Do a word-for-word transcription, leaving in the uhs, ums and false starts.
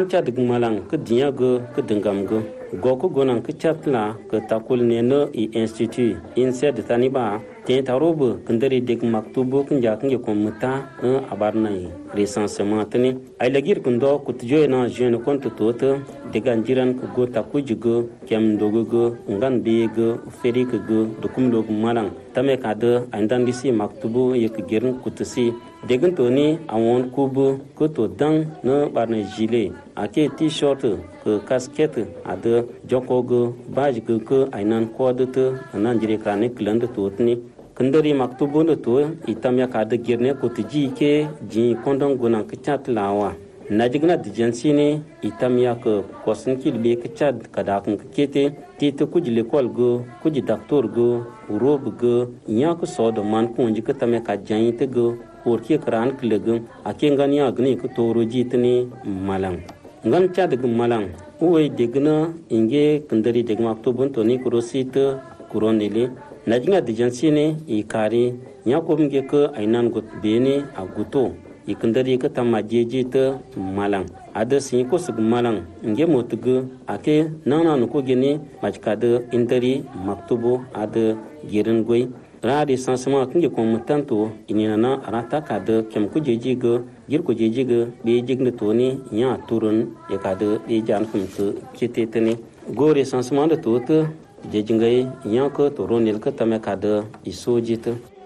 cha dig malang ke dinya go ke dengam go goku gonan ke chatla ke takul ne no i institute inse de taniba te tarobu kendari dig maktubu kinja kinje komuta abarnai recensement tani ay lagir kundo kutjoy na jeune compte toto digan jiran ko go takujigo kem dogogo ngan bego ferik go dokum log malang tame kada andan disi maktubu yek girin kutusi degan toni awon kubu ko to dang no barna gilet ake t-shirt ke casquette ada jokogo baj ke ke ainan kodete nan jire kane kland totni kendari maktubu no to itamya kada girne kutji ke ji kondong gunan kichat lawa najigna dijansini itamya ke kosin kilbe kichat kada kun kete tite kujile kolgo kuji doctor go rob go nyak sodo man kunji ke tame ka jayite go porki kran klegum akengan ya gni ko toro jitni malang ngan cha de malang uwe degna inge kendari de maktubun to ni kurosita kuronili najinga dijansini ikari nyakomge ko ainan got bene aguto ikendari ka tamajeje ta malang ada sin ko sug malang nge motugo ake nana no ko gene majkade indari maktubo ada girin goy radi sansama kinge ko mutanto inina arata kada kem ko jeje go gir ko jeje go be jigne toni nya turun e kada be jan kum ko kiteteni gore sansama da to ta jejingai nya ko toronel ka tame kada isojita